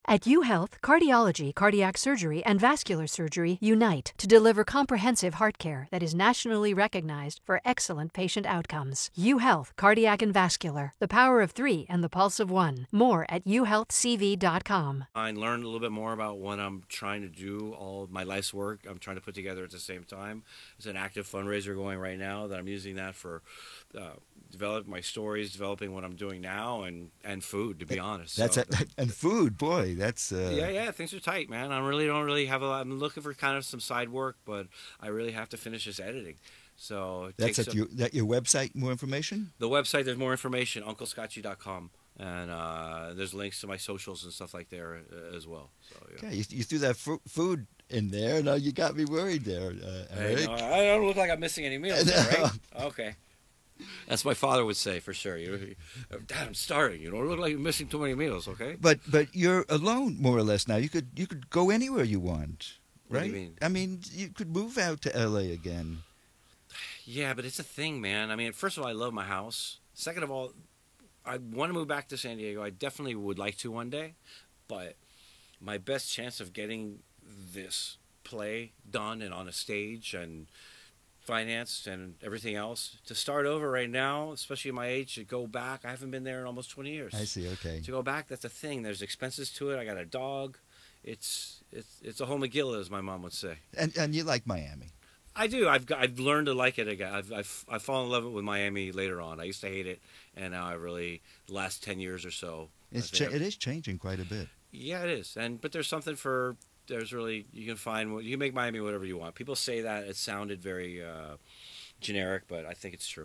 At UHealth, cardiology, cardiac surgery, and vascular surgery unite to deliver comprehensive heart care that is nationally recognized for excellent patient outcomes. UHealth, cardiac and vascular, the power of three and the pulse of one. More at uhealthcv.com. I learned a little bit more about what I'm trying to do, all of my life's work I'm trying to put together at the same time. There's an active fundraiser going right now that I'm using that for developing my stories, developing what I'm doing now, and food, to be honest. That's so, and food, boy, that's yeah, things are tight, man. I really don't really have a lot. I'm looking for kind of some side work, but I really have to finish this editing. So that's at your website. More information. The website. There's more information. UncleScotchy.com, and there's links to my socials and stuff like there as well. So yeah, you threw that food in there. Now you got me worried there, Eric. Hey, no, I don't look like I'm missing any meals, there, right? Okay. That's my father would say for sure. Dad, I'm starving. You don't look like you're missing too many meals, okay? But you're alone more or less now. You could go anywhere you want, right? What do you mean? I mean, you could move out to L.A. again. Yeah, but it's a thing, man. I mean, first of all, I love my house. Second of all, I want to move back to San Diego. I definitely would like to one day, but my best chance of getting this play done and on a stage and financed and everything else, to start over right now, especially at my age, to go back, I haven't been there in almost 20 years. I see, okay. To go back, that's a thing. There's expenses to it. I got a dog. It's a whole McGill, as my mom would say. And you like Miami? I do. I've learned to like it again. I've fallen in love with Miami later on. I used to hate it, and now I really, the last 10 years or so. It is changing quite a bit. Yeah, it is. But there's something there's really, you can make Miami whatever you want. People say that it sounded very generic, but I think it's true.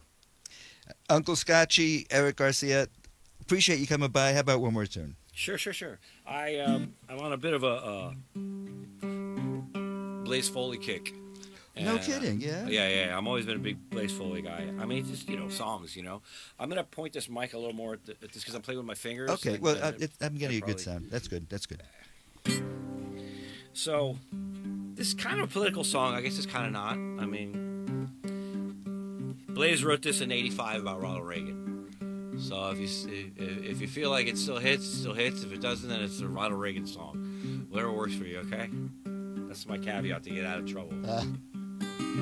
Uncle Scotchy, Eric Garcia, appreciate you coming by. How about one more tune? Sure. I'm on a bit of a Blaze Foley kick. And, no kidding, yeah? Yeah. I've always been a big Blaze Foley guy. I mean, just, songs, I'm going to point this mic a little more at this because I'm playing with my fingers. Okay, I'm getting a good sound. That's good. So, this is kind of a political song. I guess it's kind of not. I mean, Blaze wrote this in '85 about Ronald Reagan. So if you feel like it still hits, it still hits. If it doesn't, then it's a Ronald Reagan song. Whatever works for you, okay? That's my caveat to get out of trouble.